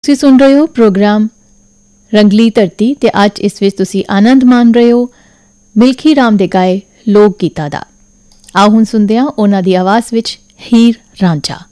ਤੁਸੀਂ ਸੁਣ ਰਹੇ ਹੋ ਪ੍ਰੋਗਰਾਮ ਰੰਗਲੀ ਧਰਤੀ ਤੇ ਅੱਜ ਇਸ ਵਿੱਚ ਤੁਸੀਂ ਆਨੰਦ ਮਾਣ ਰਹੇ ਹੋ ਮਿਲਖੀ ਰਾਮ ਦੇ ਗਾਏ ਲੋਕ ਗੀਤਾਂ ਦਾ। ਆਓ ਹੁਣ ਸੁਣਦੇ ਹਾਂ ਉਹਨਾਂ ਦੀ ਆਵਾਜ਼ ਵਿੱਚ ਹੀਰ ਰਾਂਝਾ।